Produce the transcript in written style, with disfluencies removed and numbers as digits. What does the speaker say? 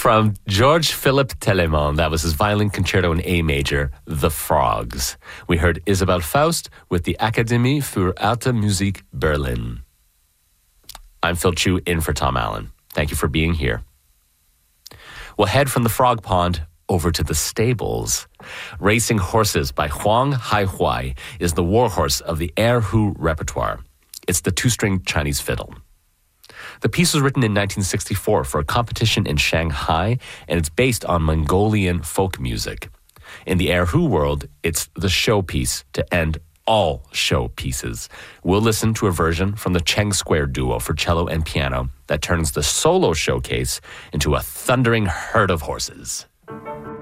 From George Philippe Telemann, that was his violin concerto in A major, The Frogs. We heard Isabel Faust with the Akademie für Alte Musik Berlin. I'm Phil Chu in for Tom Allen. Thank you for being here. We'll head from the Frog Pond over to the stables. Racing Horses by Huang Haihuai is the warhorse of the erhu repertoire. It's the two-string Chinese fiddle. The piece was written in 1964 for a competition in Shanghai, and it's based on Mongolian folk music. In the erhu world, it's the showpiece to end all showpieces. We'll listen to a version from the Cheng Square Duo for cello and piano that turns the solo showcase into a thundering herd of horses.